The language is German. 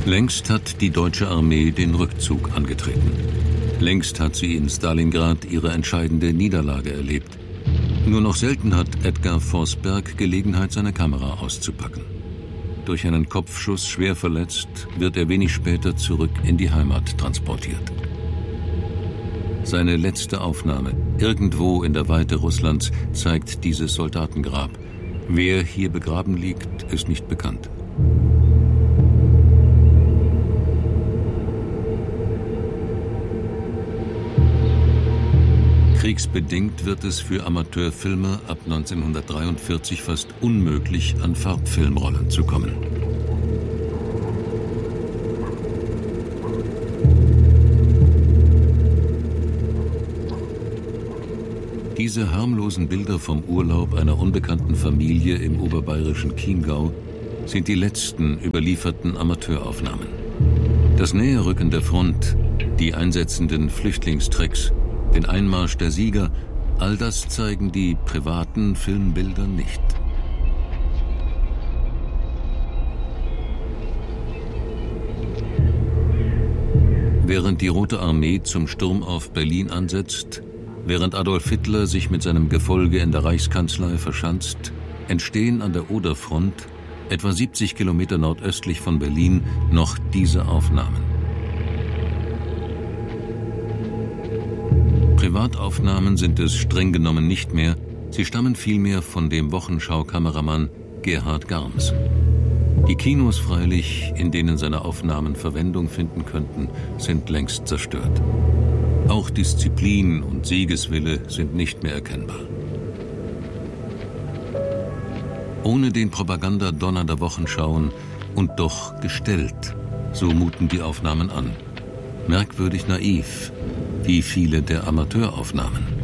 Längst hat die deutsche Armee den Rückzug angetreten. Längst hat sie in Stalingrad ihre entscheidende Niederlage erlebt. Nur noch selten hat Edgar Vosberg Gelegenheit, seine Kamera auszupacken. Durch einen Kopfschuss schwer verletzt, wird er wenig später zurück in die Heimat transportiert. Seine letzte Aufnahme, irgendwo in der Weite Russlands, zeigt dieses Soldatengrab. Wer hier begraben liegt, ist nicht bekannt. Kriegsbedingt wird es für Amateurfilmer ab 1943 fast unmöglich, an Farbfilmrollen zu kommen. Diese harmlosen Bilder vom Urlaub einer unbekannten Familie im oberbayerischen Chiemgau sind die letzten überlieferten Amateuraufnahmen. Das Näherrücken der Front, die einsetzenden Flüchtlingstrecks, den Einmarsch der Sieger, all das zeigen die privaten Filmbilder nicht. Während die Rote Armee zum Sturm auf Berlin ansetzt, während Adolf Hitler sich mit seinem Gefolge in der Reichskanzlei verschanzt, entstehen an der Oderfront, etwa 70 Kilometer nordöstlich von Berlin, noch diese Aufnahmen. Privataufnahmen sind es streng genommen nicht mehr, sie stammen vielmehr von dem Wochenschau-Kameramann Gerhard Garms. Die Kinos freilich, in denen seine Aufnahmen Verwendung finden könnten, sind längst zerstört. Auch Disziplin und Siegeswille sind nicht mehr erkennbar. Ohne den Propagandadonner der Wochenschauen und doch gestellt, so muten die Aufnahmen an. Merkwürdig naiv, wie viele der Amateuraufnahmen.